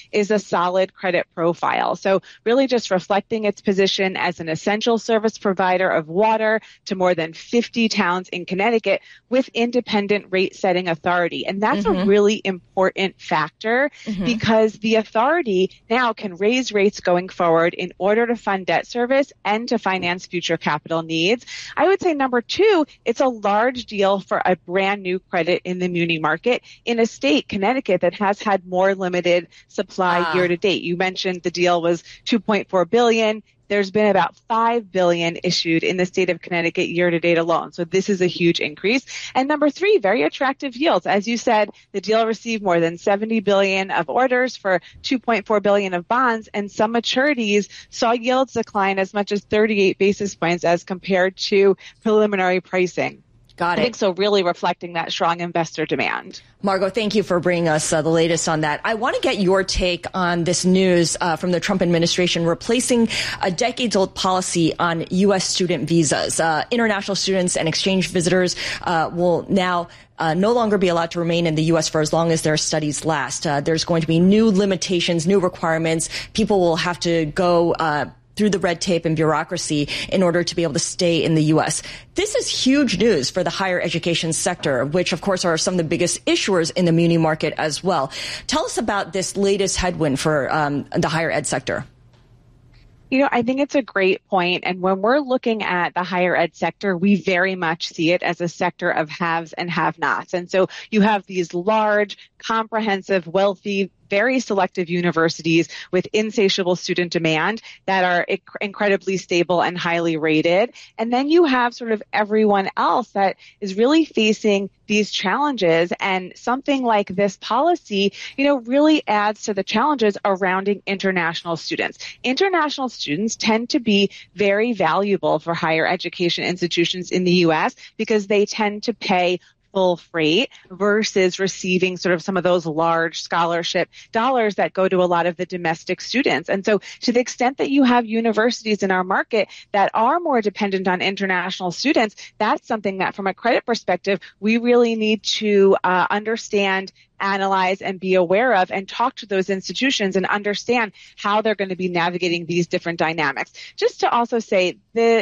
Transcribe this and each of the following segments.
is a solid credit profile. So really just reflecting its position as an essential service provider of water to more than 50 towns in Connecticut with independent rate setting authority. And that's a really important factor because the authority now can raise rates going forward in order to fund debt service and to finance future capital needs. I would say number two, it's a large deal for a brand new credit in the muni market in a state, Connecticut, that has had more limited supply year to date. You mentioned the deal was $2.4 billion. There's been about $5 billion issued in the state of Connecticut year to date alone. So this is a huge increase. And number three, very attractive yields. As you said, the deal received more than $70 billion of orders for $2.4 billion of bonds, and some maturities saw yields decline as much as 38 basis points as compared to preliminary pricing. Got it. I think so, really reflecting that strong investor demand. Margot, thank you for bringing us the latest on that. I want to get your take on this news from the Trump administration replacing a decades-old policy on U.S. student visas. International students and exchange visitors will now no longer be allowed to remain in the U.S. for as long as their studies last. There's going to be new limitations, new requirements. People will have to go through the red tape and bureaucracy in order to be able to stay in the U.S. This is huge news for the higher education sector, which, of course, are some of the biggest issuers in the muni market as well. Tell us about this latest headwind for the higher ed sector. You know, I think it's a great point. And when we're looking at the higher ed sector, we very much see it as a sector of haves and have-nots. And so you have these large, comprehensive, wealthy, very selective universities with insatiable student demand that are incredibly stable and highly rated. And then you have sort of everyone else that is really facing these challenges. And something like this policy, you know, really adds to the challenges surrounding international students. International students tend to be very valuable for higher education institutions in the U.S. because they tend to pay full freight versus receiving sort of some of those large scholarship dollars that go to a lot of the domestic students. And so to the extent that you have universities in our market that are more dependent on international students, that's something that from a credit perspective, we really need to understand, analyze, and be aware of, and talk to those institutions and understand how they're going to be navigating these different dynamics. Just to also say the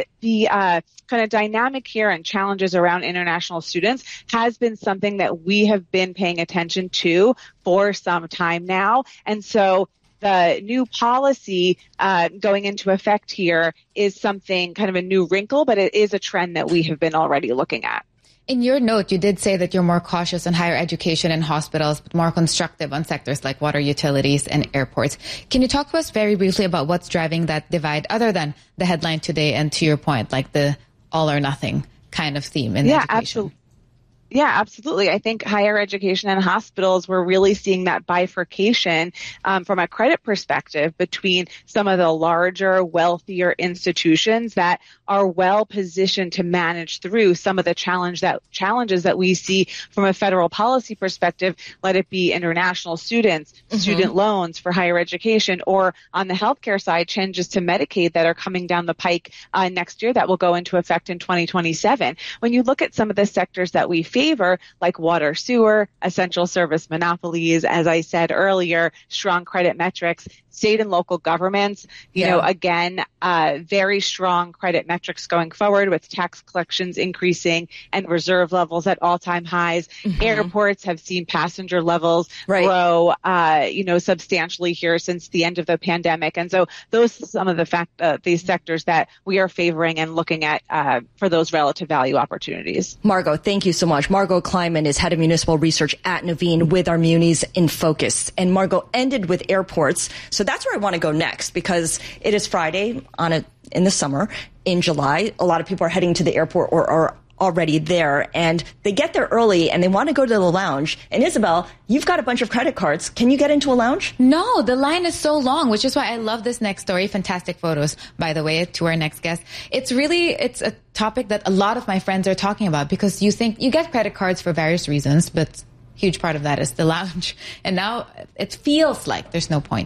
kind of dynamic here and challenges around international students has been something that we have been paying attention to for some time now. And so the new policy going into effect here is something kind of a new wrinkle, but it is a trend that we have been already looking at. In your note, you did say that you're more cautious on higher education and hospitals, but more constructive on sectors like water utilities and airports. Can you talk to us very briefly about what's driving that divide, other than the headline today and, to your point, like the all or nothing kind of theme in education? Absolutely. Yeah, absolutely. I think higher education and hospitals, we're really seeing that bifurcation from a credit perspective between some of the larger, wealthier institutions that are well positioned to manage through some of the challenges that we see from a federal policy perspective, let it be international students, student loans for higher education, or on the healthcare side, changes to Medicaid that are coming down the pike next year that will go into effect in 2027. When you look at some of the sectors that we favor, like water, sewer, essential service monopolies, as I said earlier, strong credit metrics, state and local governments, you know, again, very strong credit metrics going forward with tax collections increasing and reserve levels at all-time highs. Airports have seen passenger levels grow, substantially here since the end of the pandemic. And so those are some of the these sectors that we are favoring and looking at for those relative value opportunities. Margot, thank you so much. Margot Kleiman is head of municipal research at Nuveen with our Munis in Focus. And Margot ended with airports. So that's where I want to go next, because it is Friday in the summer in July. A lot of people are heading to the airport or are already there, and they get there early and they want to go to the lounge. And Isabel, you've got a bunch of credit cards. Can you get into a lounge? No, the line is so long, which is why I love this next story. Fantastic photos, by the way, to our next guest. It's a topic that a lot of my friends are talking about, because you think you get credit cards for various reasons, but huge part of that is the lounge. And now it feels like there's no point.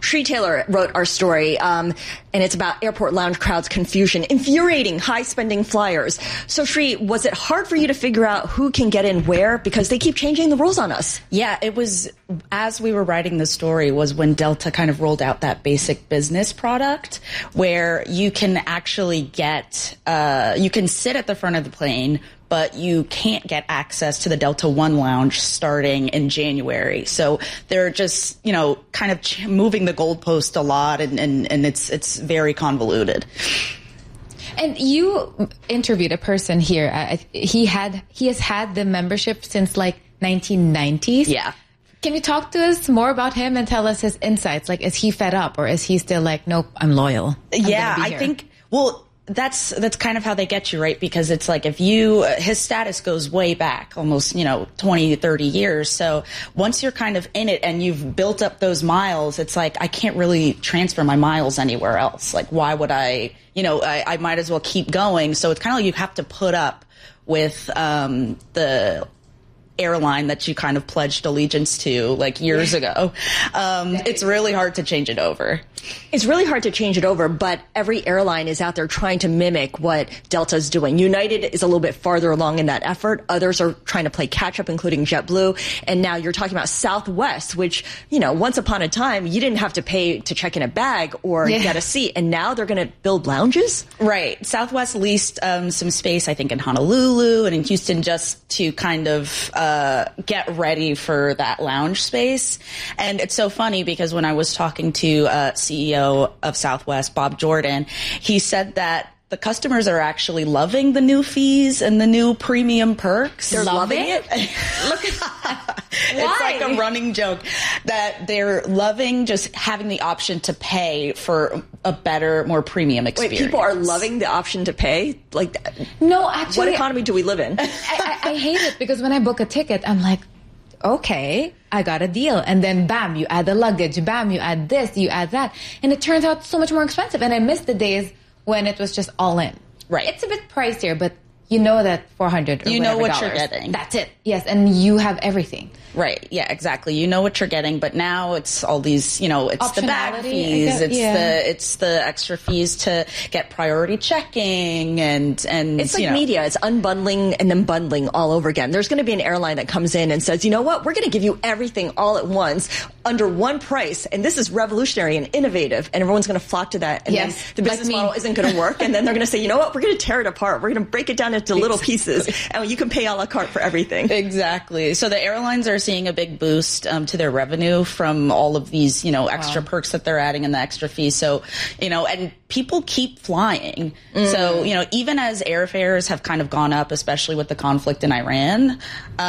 Shree Taylor wrote our story, and it's about airport lounge crowds confusion, infuriating high-spending flyers. So, Shree, was it hard for you to figure out who can get in where? Because they keep changing the rules on us. Yeah, it was, as we were writing the story, was when Delta kind of rolled out that basic business product where you can actually get, you can sit at the front of the plane, but you can't get access to the Delta One lounge starting in January. So they're just, kind of moving the goalpost a lot, and it's very convoluted. And you interviewed a person here. He has had the membership since like 1990s. Yeah. Can you talk to us more about him and tell us his insights? Like, is he fed up, or is he still like, nope, I'm loyal? I think, well, that's kind of how they get you, right? Because it's like his status goes way back, almost, 20, 30 years. So once you're kind of in it and you've built up those miles, it's like, I can't really transfer my miles anywhere else. Like, why would I might as well keep going. So it's kind of like you have to put up with, the airline that you kind of pledged allegiance to like years ago. It's really hard to change it over. It's really hard to change it over, but every airline is out there trying to mimic what Delta's doing. United is a little bit farther along in that effort. Others are trying to play catch up, including JetBlue. And now you're talking about Southwest, which, once upon a time, you didn't have to pay to check in a bag or get a seat. And now they're going to build lounges? Right. Southwest leased some space, I think, in Honolulu and in Houston just to kind of get ready for that lounge space. And it's so funny because when I was talking to CEO of Southwest, Bob Jordan, he said that the customers are actually loving the new fees and the new premium perks. They're loving it? Look at It's like a running joke that they're loving just having the option to pay for a better, more premium experience. Wait, people are loving the option to pay? Like, no, actually, what economy do we live in? I hate it because when I book a ticket, I'm like, okay, I got a deal. And then bam, you add the luggage. Bam, you add this, you add that. And it turns out so much more expensive. And I miss the days when it was just all in. Right. It's a bit pricier, but you know that $400 or you know what dollars, you're getting. That's it. Yes, and you have everything. Right. Yeah, exactly. You know what you're getting, but now it's all these, it's the bag fees, it's the extra fees to get priority checking and it's like media. It's unbundling and then bundling all over again. There's going to be an airline that comes in and says, you know what, we're going to give you everything all at once under one price, and this is revolutionary and innovative, and everyone's going to flock to that. And then the business model isn't going to work, and then they're going to say, you know what, we're going to tear it apart. We're going to break it down into little pieces, and you can pay a la carte for everything. Exactly. So the airlines are seeing a big boost to their revenue from all of these, extra perks that they're adding and the extra fees. So, and people keep flying. So, even as airfares have kind of gone up, especially with the conflict in Iran,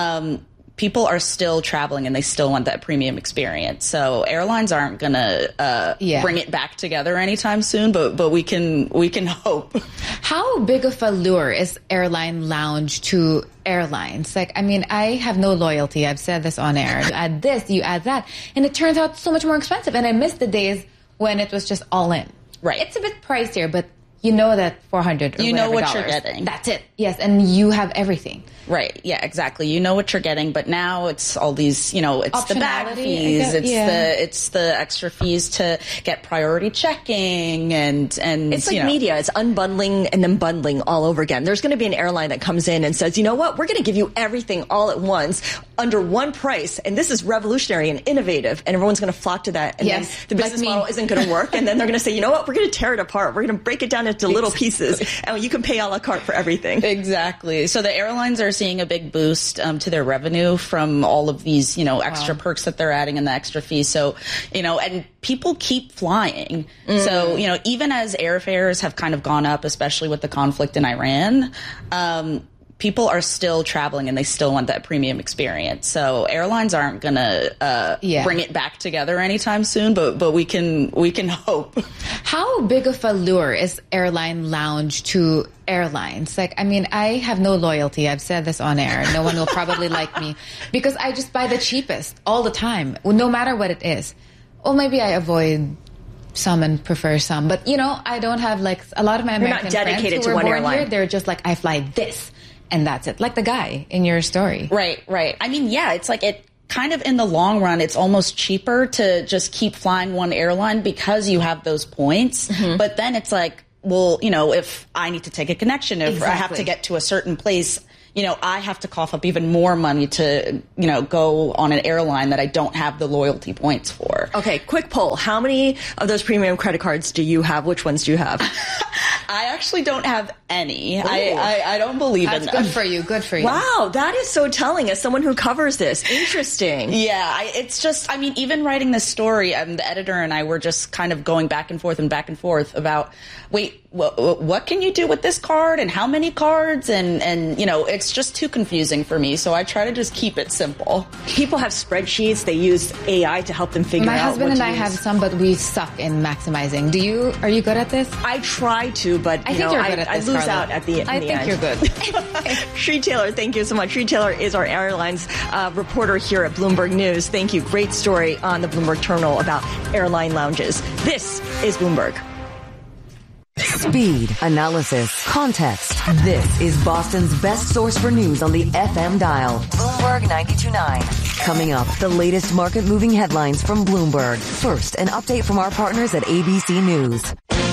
people are still traveling and they still want that premium experience. So airlines aren't going to bring it back together anytime soon, but we can hope. How big of a lure is airline lounge to airlines? Like, I mean, I have no loyalty. I've said this on air. You add this, you add that. And it turns out so much more expensive. And I miss the days when it was just all in. Right. It's a bit pricier, but you know that $400 or you know what dollars, you're getting. That's it. Yes, and you have everything. Right. Yeah, exactly. You know what you're getting, but now it's all these, it's the bag fees, it's the extra fees to get priority checking and it's like media. It's unbundling and then bundling all over again. There's going to be an airline that comes in and says, you know what, we're going to give you everything all at once under one price, and this is revolutionary and innovative, and everyone's going to flock to that. And then the business model isn't going to work, and then they're going to say, you know what, we're going to tear it apart. We're going to break it down into little pieces, and you can pay a la carte for everything. Exactly. So the airlines are seeing a big boost to their revenue from all of these, extra perks that they're adding and the extra fees. So, and people keep flying. So, even as airfares have kind of gone up, especially with the conflict in Iran, people are still traveling and they still want that premium experience. So airlines aren't going to bring it back together anytime soon, but we can hope. How big of a lure is airline lounge to airlines? Like, I mean, I have no loyalty. I've said this on air. No one will probably like me because I just buy the cheapest all the time, no matter what it is. Or maybe I avoid some and prefer some, but I don't have like a lot of my American friends who were born here. They're just like, I fly this. And that's it. Like the guy in your story. Right. I mean, yeah, it's like kind of in the long run, it's almost cheaper to just keep flying one airline because you have those points. Mm-hmm. But then it's like, well, if I need to take a connection, if I have to get to a certain place, I have to cough up even more money to, go on an airline that I don't have the loyalty points for. Okay, quick poll. How many of those premium credit cards do you have? Which ones do you have? I actually don't have any. I don't believe in them. That's good for you. Good for you. Wow, that is so telling as someone who covers this. Interesting. Yeah, it's just, even writing this story, the editor and I were just kind of going back and forth about, wait, what can you do with this card and how many cards? And it's just too confusing for me. So I try to just keep it simple. People have spreadsheets. They use AI to help them figure out what to use. My husband and I have some, but we suck in maximizing. Are you good at this? I try to, but I think you're good at this, I lose Carla. out at the end. I think you're good. Shree Taylor, thank you so much. Shree Taylor is our airlines reporter here at Bloomberg News. Thank you. Great story on the Bloomberg Terminal about airline lounges. This is Bloomberg. Speed, analysis, context. This is Boston's best source for news on the FM dial. Bloomberg 92.9. Coming up, the latest market-moving headlines from Bloomberg. First, an update from our partners at ABC News.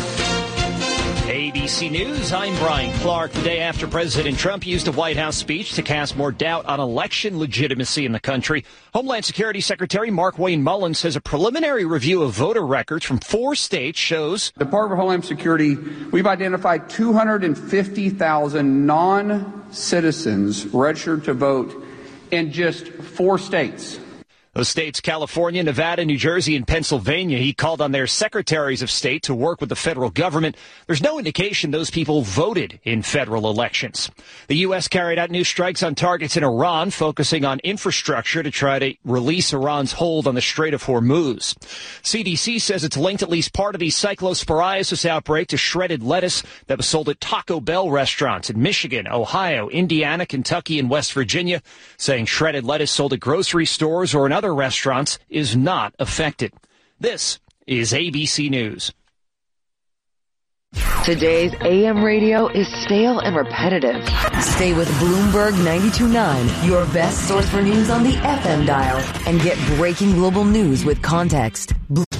ABC News, I'm Brian Clark. The day after President Trump used a White House speech to cast more doubt on election legitimacy in the country, Homeland Security Secretary Markwayne Mullins says a preliminary review of voter records from 4 states shows Department of Homeland Security, we've identified 250,000 non-citizens registered to vote in just 4 states. Those states, California, Nevada, New Jersey, and Pennsylvania. He called on their secretaries of state to work with the federal government. There's no indication those people voted in federal elections. The U.S. carried out new strikes on targets in Iran, focusing on infrastructure to try to release Iran's hold on the Strait of Hormuz. CDC says it's linked at least part of the cyclosporiasis outbreak to shredded lettuce that was sold at Taco Bell restaurants in Michigan, Ohio, Indiana, Kentucky, and West Virginia, saying shredded lettuce sold at grocery stores or in other restaurants is not affected. This is ABC News. Today's AM radio is stale and repetitive. Stay with Bloomberg 92.9, your best source for news on the FM dial, and get breaking global news with context.